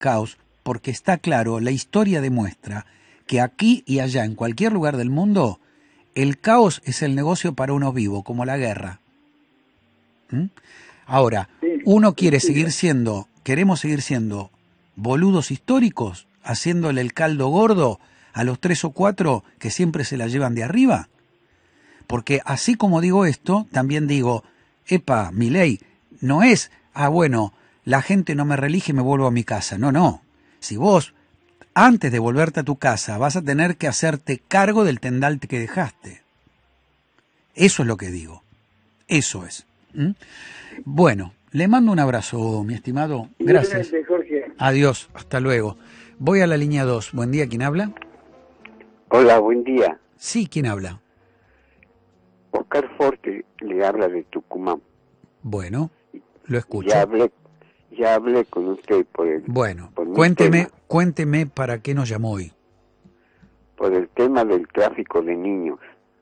caos, porque está claro, la historia demuestra que aquí y allá, en cualquier lugar del mundo, el caos es el negocio para uno vivo, como la guerra. ¿Mm? Ahora, uno quiere seguir siendo, queremos seguir siendo boludos históricos, haciéndole el caldo gordo a los 3 o 4 que siempre se la llevan de arriba. Porque así como digo esto, también digo, epa, Milei, no es, bueno, la gente no me reelige y me vuelvo a mi casa. No, no. Si vos, antes de volverte a tu casa, vas a tener que hacerte cargo del tendal que dejaste. Eso es lo que digo. Eso es. ¿Mm? Bueno, le mando un abrazo, mi estimado. Gracias. Jorge. Adiós, hasta luego. Voy a la línea 2. Buen día, ¿quién habla? Hola, buen día. Sí, ¿quién habla? Oscar Forte le habla de Tucumán. Bueno, lo escucho. Ya hablé con usted por el... Bueno, por cuénteme para qué nos llamó hoy. Por el tema del tráfico de niños.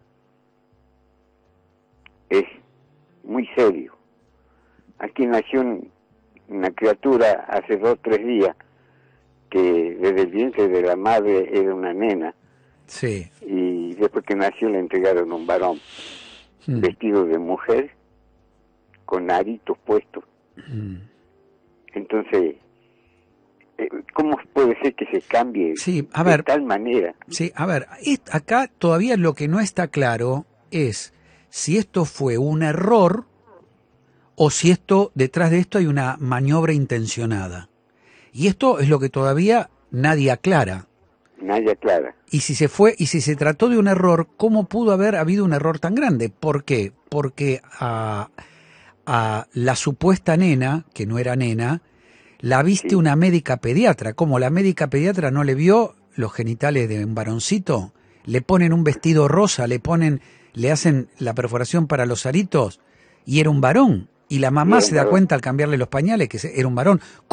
Es muy serio. Aquí nació una criatura hace 2 o 3 días que desde el vientre de la madre era una nena. Sí. Y después que nació le entregaron un varón vestido de mujer con aritos puestos. Entonces, ¿cómo puede ser que se cambie de tal manera? Sí, a ver, acá todavía lo que no está claro es si esto fue un error o si detrás de esto hay una maniobra intencionada. Y esto es lo que todavía nadie aclara. Nadie aclara. Y si se trató de un error, ¿cómo pudo haber habido un error tan grande? ¿Por qué? Porque a la supuesta nena, que no era nena, la viste una médica pediatra. Como la médica pediatra no le vio los genitales de un varoncito, le ponen un vestido rosa, le hacen la perforación para los aritos y era un varón. Y la mamá se da cuenta al cambiarle los pañales que era un varón.